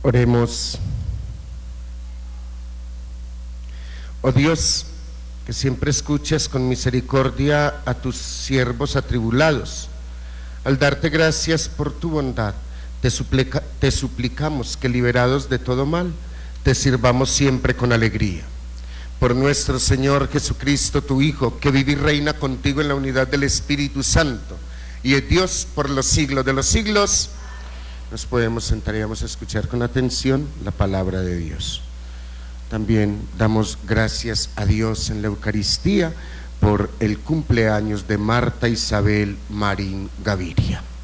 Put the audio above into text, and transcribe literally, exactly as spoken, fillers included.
Oremos. Oh Dios, que siempre escuchas con misericordia a tus siervos atribulados, al darte gracias por tu bondad, te, suplica, te suplicamos que, liberados de todo mal, te sirvamos siempre con alegría. Por nuestro Señor Jesucristo, tu Hijo, que vive y reina contigo en la unidad del Espíritu Santo, y es Dios por los siglos de los siglos. Nos podemos sentar y vamos a escuchar con atención la palabra de Dios. También damos gracias a Dios en la Eucaristía por el cumpleaños de Marta Isabel Marín Gaviria.